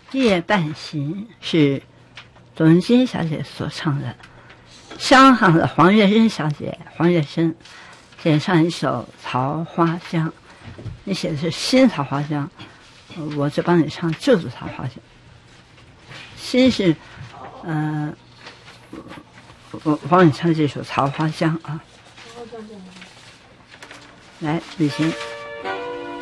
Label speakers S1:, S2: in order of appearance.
S1: 夜半行是董文晶小姐所唱的，香港的黄月珍小姐黄月生演唱一首《桃花香》，你写的是新桃花香，我就帮你唱旧的桃花香。新是我帮你唱这首《桃花香》啊。来，李行。